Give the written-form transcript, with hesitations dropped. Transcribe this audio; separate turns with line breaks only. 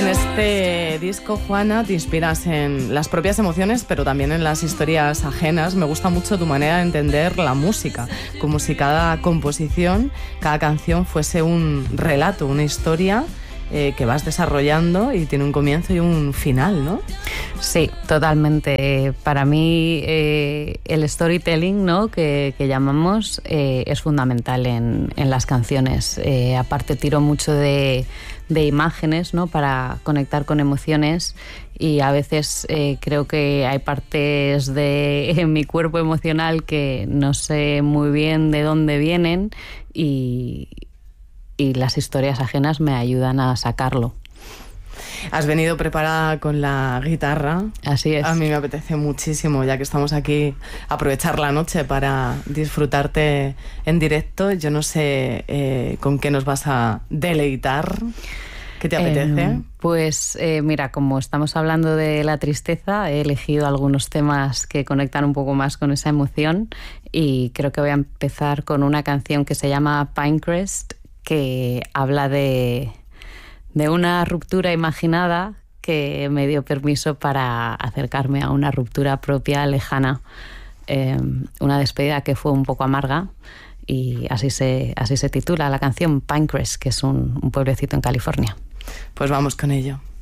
En este disco, Juana, te inspiras en las propias emociones, pero también en las historias ajenas. Me gusta mucho tu manera de entender la música, como si cada composición, cada canción fuese un relato, una historia que vas desarrollando y tiene un comienzo y un final, ¿no?
Sí, totalmente. Para mí el storytelling, ¿no?, que llamamos, es fundamental en las canciones. Aparte tiro mucho de imágenes, ¿no?, para conectar con emociones, y a veces creo que hay partes de mi cuerpo emocional que no sé muy bien de dónde vienen, y las historias ajenas me ayudan a sacarlo.
Has venido preparada con la guitarra.
Así es.
A mí me apetece muchísimo, ya que estamos aquí, aprovechar la noche para disfrutarte en directo. Yo no sé con qué nos vas a deleitar. ¿Qué te apetece?
Pues mira, como estamos hablando de la tristeza, he elegido algunos temas que conectan un poco más con esa emoción, y creo que voy a empezar con una canción que se llama Pinecrest, que habla de una ruptura imaginada que me dio permiso para acercarme a una ruptura propia lejana, una despedida que fue un poco amarga, y así se titula la canción, Pinecrest, que es un pueblecito en California.
Pues vamos con ello.